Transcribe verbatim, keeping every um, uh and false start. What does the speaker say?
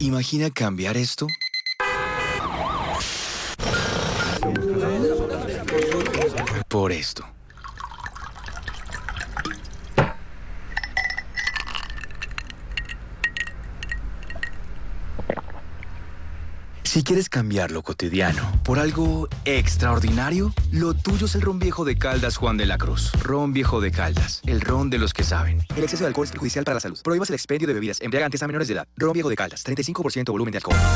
Imagina cambiar esto por esto. Si quieres cambiar lo cotidiano por algo extraordinario, lo tuyo es el ron viejo de Caldas Juan de la Cruz. Ron viejo de Caldas, el ron de los que saben. El exceso de alcohol es perjudicial para la salud. Prohíbas el expendio de bebidas embriagantes a menores de edad. Ron viejo de Caldas, treinta y cinco por ciento volumen de alcohol.